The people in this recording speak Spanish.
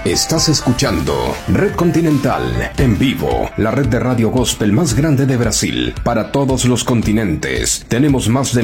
Estás escuchando Red Continental en vivo, la red de radio gospel más grande de Brasil, para todos los continentes. Tenemos más de